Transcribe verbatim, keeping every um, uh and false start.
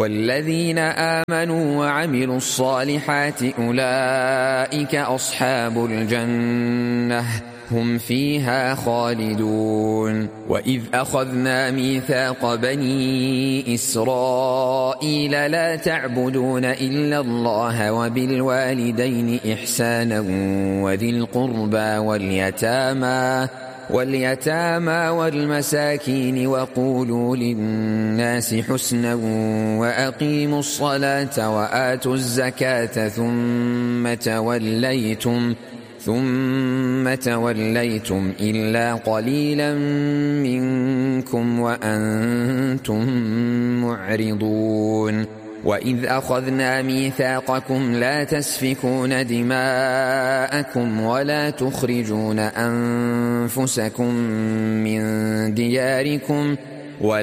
والذين آمنوا وعملوا الصالحات أولئك أصحاب الجنة هم فيها خالدون. وإذ أخذنا ميثاق بني إسرائيل لا تعبدون إلا الله وبالوالدين إحسانا وذي القربى واليتامى واليتامى والمساكين وقولوا للناس حسنا وأقيموا الصلاة وآتوا الزكاة ثم توليتم ثم توليتم إلا قليلا منكم وأنتم معرضون. وإذ أخذنا ميثاقكم لا تسفكون دماءكم ولا تخرجون أنفسكم من دياركم